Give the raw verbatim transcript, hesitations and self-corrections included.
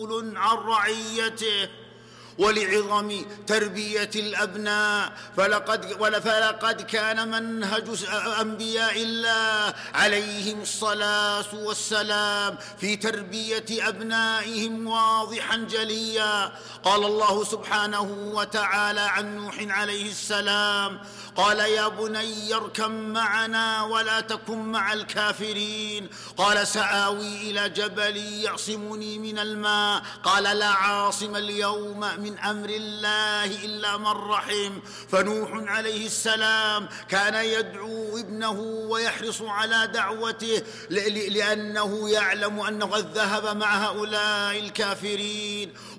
عن رعيته ولعظم تربية الأبناء. فلقد, فلقد كان منهج أنبياء الله عليهم الصلاة والسلام في تربية أبنائهم واضحا جليا. قال الله سبحانه وتعالى عن نوح عليه السلام: قال يا بني اركب معنا ولا تكن مع الكافرين. قال سآوي إلى جبل يعصمني من الماء. قال لا عاصم اليوم من أمر الله إلا من رحم. فنوح عليه السلام كان يدعو ابنه ويحرص على دعوته لأنه يعلم أنه قد ذهب مع هؤلاء الكافرين،